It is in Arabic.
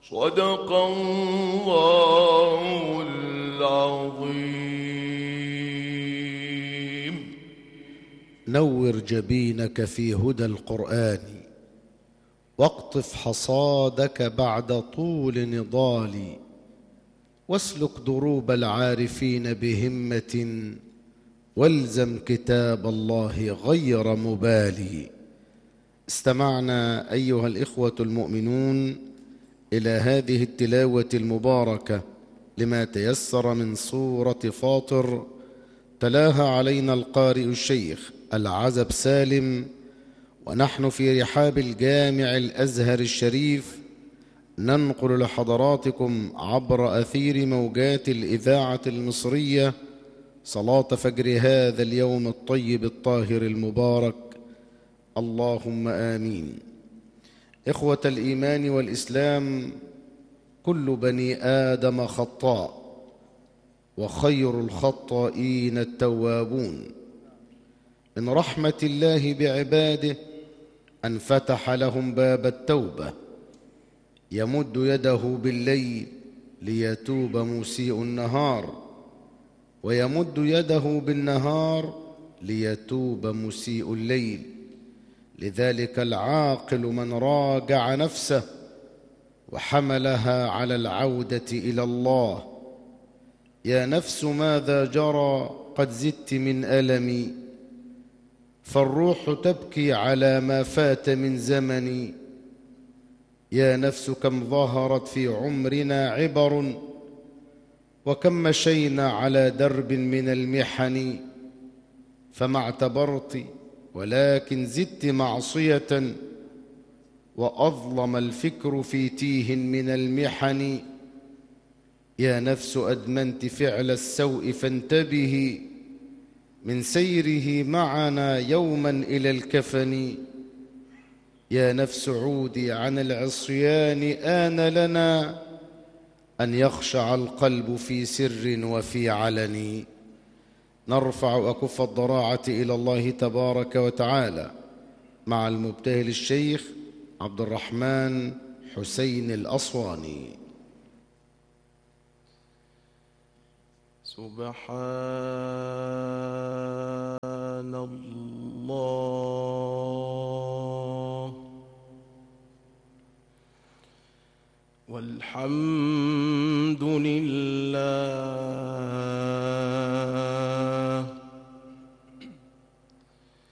صدق الله العظيم. نور جبينك في هدى القرآن، واقطف حصادك بعد طول نضال، واسلك دروب العارفين بهمة، والزم كتاب الله غير مبالي. استمعنا أيها الإخوة المؤمنون إلى هذه التلاوة المباركة لما تيسر من سورة فاطر، تلاها علينا القارئ الشيخ العزب سالم، ونحن في رحاب الجامع الأزهر الشريف ننقل لحضراتكم عبر أثير موجات الإذاعة المصرية صلاة فجر هذا اليوم الطيب الطاهر المبارك. اللهم آمين. إخوة الإيمان والإسلام، كل بني آدم خطاء، وخير الخطائين التوابون. من رحمة الله بعباده أن فتح لهم باب التوبة، يمد يده بالليل ليتوب مسيء النهار، ويمد يده بالنهار ليتوب مسيء الليل. لذلك العاقل من راجع نفسه وحملها على العودة إلى الله. يا نفس ماذا جرى قد زدت من ألمي، فالروح تبكي على ما فات من زمني. يا نفس كم ظهرت في عمرنا عبر، وكم مشينا على درب من المحن، فما اعتبرت ولكن زدت معصية، وأظلم الفكر في تيه من المحن. يا نفس أدمنت فعل السوء فانتبهي، من سيره معنا يوما إلى الكفن. يا نفس عودي عن العصيان، آن لنا أن يخشع القلب في سر وفي علن. نرفع أكف الضراعة إلى الله تبارك وتعالى مع المبتهل الشيخ عبد الرحمن حسين الأصواني. سبحان الله والحمد لله